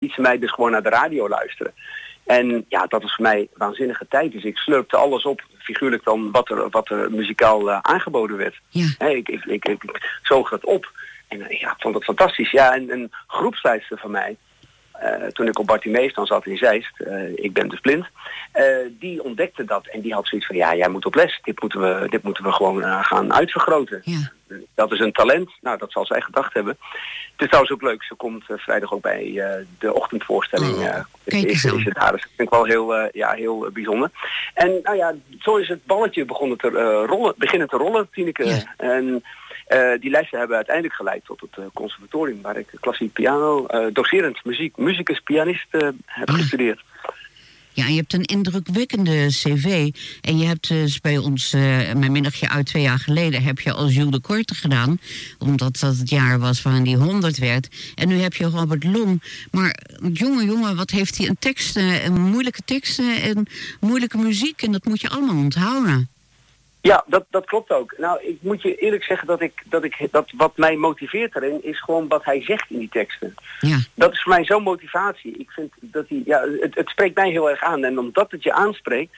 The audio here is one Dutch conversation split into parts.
liet ze mij dus gewoon naar de radio luisteren. En ja, dat was voor mij waanzinnige tijd. Dus ik slurpte alles op, figuurlijk dan, wat er muzikaal aangeboden werd. Ja. Ik zoog dat op. En ja, ik vond het fantastisch. Ja, en een groepsleidster van mij, toen ik op Bartimeus dan zat in Zeist, ik ben dus blind, die ontdekte dat en die had zoiets van, ja, jij moet op les. Dit moeten we gewoon gaan uitvergroten. Ja. Dat is een talent. Nou, dat zal zij gedacht hebben. Het is trouwens ook leuk. Ze komt vrijdag ook bij de ochtendvoorstelling. Is het daar. Dus dat vind ik wel heel bijzonder. En nou ja, zo is het balletje beginnen te rollen, Tineke. Ja. En die lessen hebben uiteindelijk geleid tot het conservatorium, waar ik klassiek piano, docerend musicus, pianist heb gestudeerd. Ja, je hebt een indrukwekkende cv. En je hebt dus bij ons, mijn middagje uit 2 jaar geleden, heb je als Jules de Korte gedaan. Omdat dat het jaar was waarin die 100 werd. En nu heb je Robert Long. Maar jongen, wat heeft hij een teksten, en moeilijke teksten en moeilijke muziek. En dat moet je allemaal onthouden. Ja, dat klopt ook. Nou, ik moet je eerlijk zeggen dat wat mij motiveert daarin is gewoon wat hij zegt in die teksten. Ja. Dat is voor mij zo'n motivatie. Ik vind dat het spreekt mij heel erg aan. En omdat het je aanspreekt,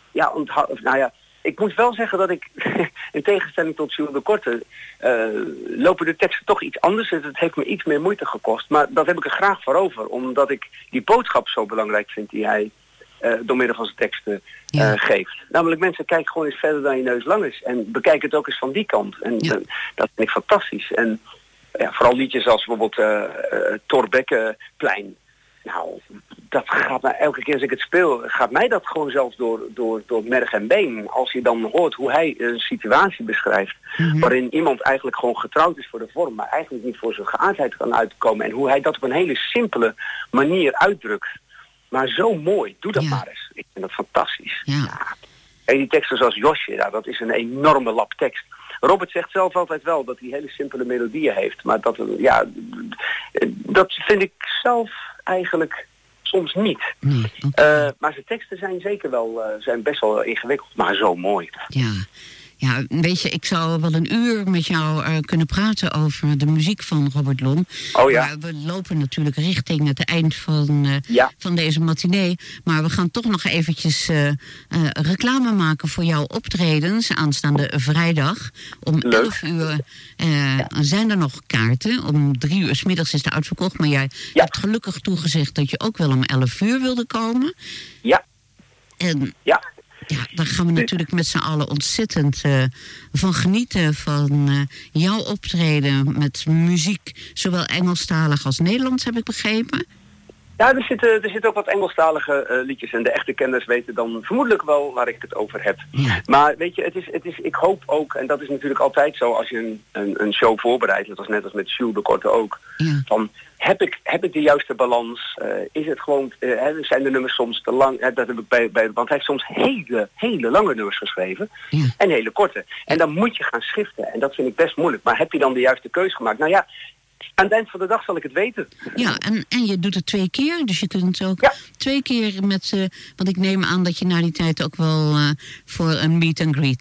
ik moet wel zeggen dat ik, in tegenstelling tot Jules de Korte, lopen de teksten toch iets anders. Het heeft me iets meer moeite gekost. Maar dat heb ik er graag voor over, omdat ik die boodschap zo belangrijk vind die hij door middel van zijn teksten geeft. Namelijk, mensen, kijk gewoon eens verder dan je neus lang is. En bekijk het ook eens van die kant. En dat vind ik fantastisch. En vooral liedjes als bijvoorbeeld Thorbeckenplein. Nou, dat gaat mij elke keer als ik het speel, gaat mij dat gewoon zelfs door merg en been. Als je dan hoort hoe hij een situatie beschrijft, waarin iemand eigenlijk gewoon getrouwd is voor de vorm, maar eigenlijk niet voor zijn geaardheid kan uitkomen. En hoe hij dat op een hele simpele manier uitdrukt. Maar zo mooi. Doe dat maar eens. Ik vind dat fantastisch. Ja. En die teksten zoals Josje, dat is een enorme lap tekst. Robert zegt zelf altijd wel dat hij hele simpele melodieën heeft. Maar dat vind ik zelf eigenlijk soms niet. Maar zijn teksten zijn zeker wel, zijn best wel ingewikkeld, maar zo mooi. Ja, weet je, ik zou wel 1 uur met jou kunnen praten over de muziek van Robert Long. Oh ja. Maar we lopen natuurlijk richting het eind van deze matinee. Maar we gaan toch nog eventjes reclame maken voor jouw optredens aanstaande vrijdag. Om 11 uur zijn er nog kaarten. Om 3 uur 's middags is het uitverkocht. Maar jij hebt gelukkig toegezegd dat je ook wel om 11 uur wilde komen. Ja. Ja, daar gaan we natuurlijk met z'n allen ontzettend van genieten. Van jouw optreden met muziek, zowel Engelstalig als Nederlands, heb ik begrepen. Ja, er zitten ook wat Engelstalige liedjes en de echte kenners weten dan vermoedelijk wel waar ik het over heb. Ja. Maar weet je, het is, ik hoop ook, en dat is natuurlijk altijd zo als je een show voorbereidt, dat was net als met Jules de Korte ook, van heb ik de juiste balans? Is het gewoon, zijn de nummers soms te lang? Dat heb ik bij want hij heeft soms hele lange nummers geschreven en hele korte. En dan moet je gaan schiften en dat vind ik best moeilijk. Maar heb je dan de juiste keus gemaakt? Nou ja, aan het eind van de dag zal ik het weten. Ja, en je doet het 2 keer. Dus je kunt ook 2 keer met... want ik neem aan dat je na die tijd ook wel voor een meet and greet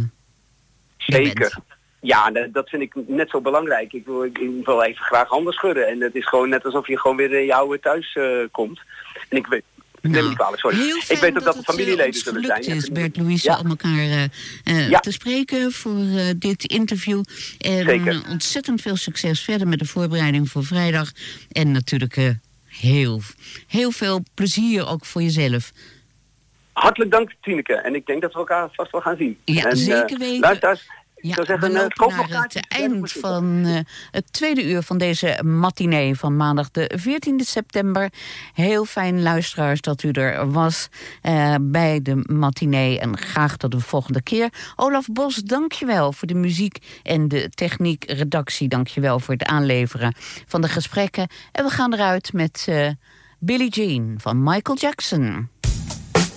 zeker. bent. Ja, dat vind ik net zo belangrijk. Ik wil even graag handen schudden. En het is gewoon net alsof je gewoon weer in je oude thuis komt. En ik weet... Neem niet kwalijk, sorry. Ik weet ook dat het familieleden zullen zijn. Het is Bert Louise om elkaar te spreken voor dit interview. En zeker. Ontzettend veel succes verder met de voorbereiding voor vrijdag. En natuurlijk heel veel plezier ook voor jezelf. Hartelijk dank, Tineke. En ik denk dat we elkaar vast wel gaan zien. Ja, en, zeker weten. Luisteraars, we lopen naar het eind van het 2e uur van deze matinee van maandag de 14e september. Heel fijn, luisteraars, dat u er was bij de matinee. En graag tot de volgende keer. Olaf Bos, dankjewel voor de muziek en de techniekredactie. Dankjewel voor het aanleveren van de gesprekken. En we gaan eruit met Billie Jean van Michael Jackson.